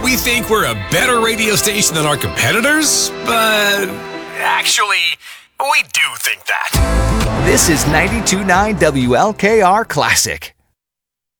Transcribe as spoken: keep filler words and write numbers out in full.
we think we're a better radio station than our competitors, but actually, we do think that. This is ninety-two point nine W L K R Classic.